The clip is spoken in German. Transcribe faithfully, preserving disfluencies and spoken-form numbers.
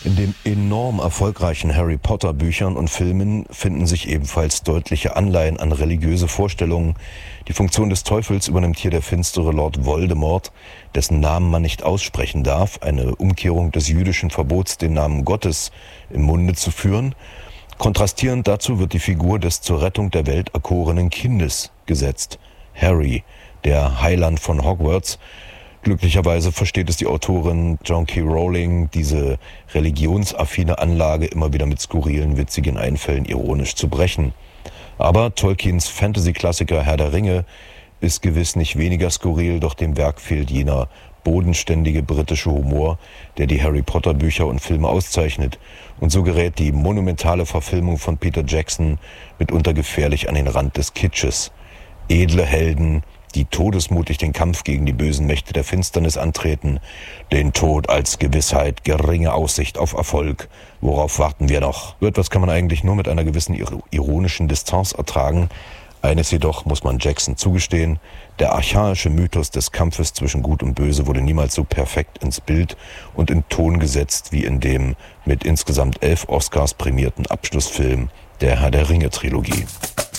In den enorm erfolgreichen Harry Potter Büchern und Filmen finden sich ebenfalls deutliche Anleihen an religiöse Vorstellungen. Die Funktion des Teufels übernimmt hier der finstere Lord Voldemort, dessen Namen man nicht aussprechen darf, eine Umkehrung des jüdischen Verbots, den Namen Gottes im Munde zu führen. Kontrastierend dazu wird die Figur des zur Rettung der Welt erkorenen Kindes gesetzt, Harry, der Heiland von Hogwarts. Glücklicherweise versteht es die Autorin Joan K. Rowling, diese religionsaffine Anlage immer wieder mit skurrilen, witzigen Einfällen ironisch zu brechen. Aber Tolkiens Fantasy-Klassiker Herr der Ringe ist gewiss nicht weniger skurril, doch dem Werk fehlt jener bodenständige britische Humor, der die Harry-Potter-Bücher und Filme auszeichnet. Und so gerät die monumentale Verfilmung von Peter Jackson mitunter gefährlich an den Rand des Kitsches. Edle Helden, die todesmutig den Kampf gegen die bösen Mächte der Finsternis antreten, den Tod als Gewissheit, geringe Aussicht auf Erfolg. Worauf warten wir noch? So etwas kann man eigentlich nur mit einer gewissen ironischen Distanz ertragen. Eines jedoch muss man Jackson zugestehen: Der archaische Mythos des Kampfes zwischen Gut und Böse wurde niemals so perfekt ins Bild und in Ton gesetzt wie in dem mit insgesamt elf Oscars prämierten Abschlussfilm der Herr der Ringe Trilogie.